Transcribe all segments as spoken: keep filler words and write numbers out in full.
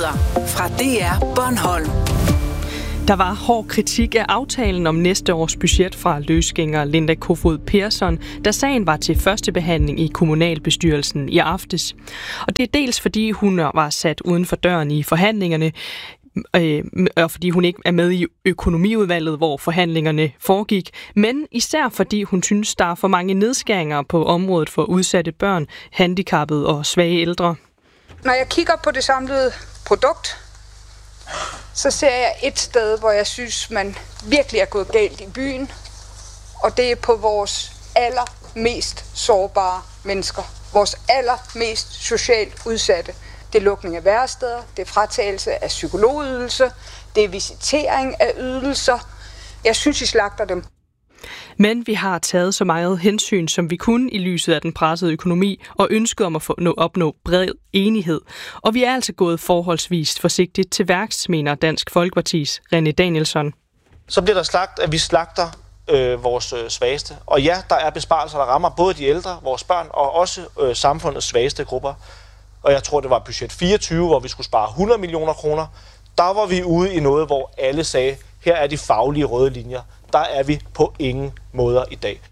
Nyheder fra D R Bornholm. Der var hård kritik af aftalen om næste års budget fra løsgænger Linda Kofod Persson, da sagen var til første behandling i kommunalbestyrelsen i aftes. Og det er dels fordi hun var sat uden for døren i forhandlingerne, øh, og fordi hun ikke er med i økonomiudvalget, hvor forhandlingerne foregik, men især fordi hun synes, der er for mange nedskæringer på området for udsatte børn, handicappede og svage ældre. Når jeg kigger på det samlede produkt, så ser jeg et sted, hvor jeg synes, man virkelig er gået galt i byen, og det er på vores allermest sårbare mennesker. Vores allermest socialt udsatte. Det er lukning af væresteder, det er fratagelse af psykologydelse, det er visitering af ydelser. Jeg synes, I slagter dem. Men vi har taget så meget hensyn, som vi kunne i lyset af den pressede økonomi og ønsket om at få, nå, opnå bred enighed. Og vi er altså gået forholdsvis forsigtigt til værks, mener Dansk Folkepartis René Danielsson. Så bliver der slagt, at vi slagter øh, vores øh, svageste. Og ja, der er besparelser, der rammer både de ældre, vores børn og også øh, samfundets svageste grupper. Og jeg tror, det var budget fireogtyve, hvor vi skulle spare hundrede millioner kroner. Der var vi ude i noget, hvor alle sagde, her er de faglige røde linjer. Der er vi på ingen måder i dag.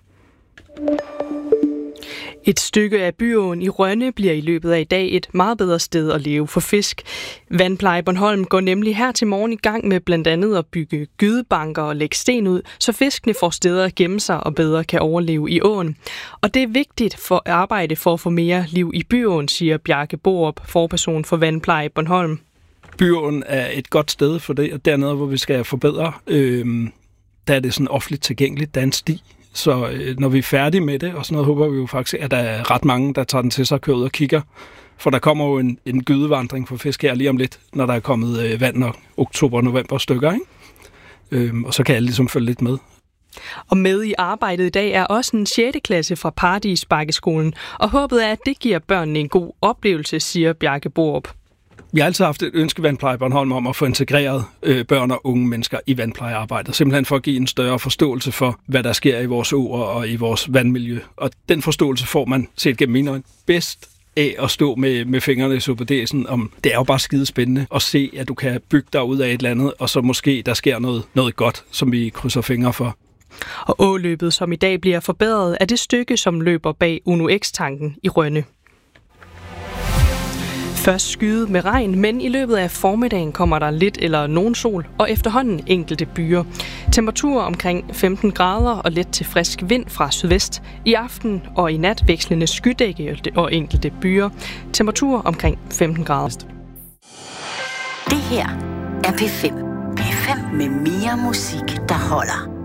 Et stykke af byåen i Rønne bliver i løbet af i dag et meget bedre sted at leve for fisk. Vandpleje Bornholm går nemlig her til morgen i gang med blandt andet at bygge gydebanker og lægge sten ud, så fiskene får steder at gemme sig og bedre kan overleve i åen. Og det er vigtigt for arbejde for at få mere liv i byåen, siger Bjarke Borup, forperson for Vandpleje Bornholm. Byåen er et godt sted for det, og dernede, hvor vi skal forbedre, øh, der er det sådan offentligt tilgængeligt, der er en sti. Så øh, når vi er færdige med det, og sådan noget, håber vi jo faktisk, at der er ret mange, der tager den til sig og kører ud og kigger. For der kommer jo en, en gydevandring for fisk her lige om lidt, når der er kommet øh, vand og oktober og november stykker, ikke? Øh, og så kan alle ligesom følge lidt med. Og med i arbejdet i dag er også en sjette klasse fra Paradisbakkeskolen, og håbet er, at det giver børnene en god oplevelse, siger Bjarke Borup. Vi har altid haft et ønske Vandpleje Bornholm om at få integreret øh, børn og unge mennesker i vandplejearbejdet. Simpelthen for at give en større forståelse for, hvad der sker i vores åer og i vores vandmiljø. Og den forståelse får man set gennem mine øjne bedst af at stå med, med fingrene i superdæsen. Om det er jo bare skide spændende at se, at du kan bygge dig ud af et eller andet, og så måske der sker noget, noget godt, som vi krydser fingre for. Og åløbet, som i dag bliver forbedret, er det stykke, som løber bag Uno X-tanken i Rønne. Først skyet med regn, men i løbet af formiddagen kommer der lidt eller nogen sol, og efterhånden enkelte byer. Temperaturer omkring femten grader og let til frisk vind fra sydvest. I aften og i nat vekslende skydække og enkelte byer. Temperaturer omkring femten grader. Det her er P fem. P fem med mere musik, der holder.